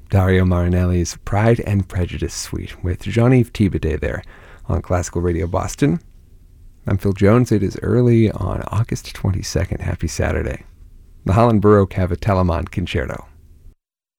Dario Marinelli's Pride and Prejudice Suite with Jean-Yves Thibaudet there on Classical Radio Boston. I'm Phil Jones. It is early on August 22nd. Happy Saturday. The Holland Baroque have a Telemann Concerto.